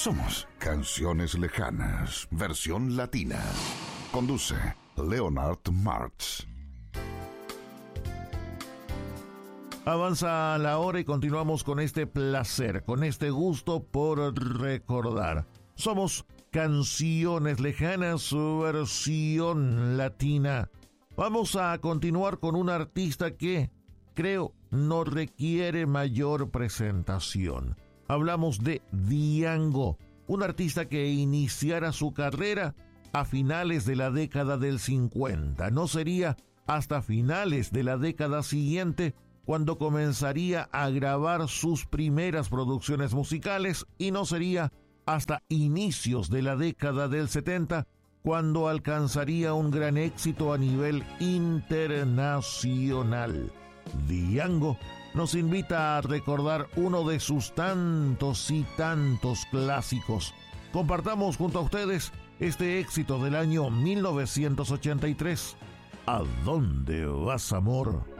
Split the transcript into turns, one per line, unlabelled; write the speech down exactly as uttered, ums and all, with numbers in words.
Somos Canciones Lejanas, versión latina. Conduce Leonard Martz.
Avanza la hora y continuamos con este placer, con este gusto por recordar. Somos Canciones Lejanas, versión latina. Vamos a continuar con un artista que, creo, no requiere mayor presentación. Hablamos de Django, un artista que iniciara su carrera a finales de la década del cincuenta. No sería hasta finales de la década siguiente cuando comenzaría a grabar sus primeras producciones musicales, y no sería hasta inicios de la década del setenta cuando alcanzaría un gran éxito a nivel internacional. Django nos invita a recordar uno de sus tantos y tantos clásicos. Compartamos junto a ustedes este éxito del año mil novecientos ochenta y tres. ¿A dónde vas, amor?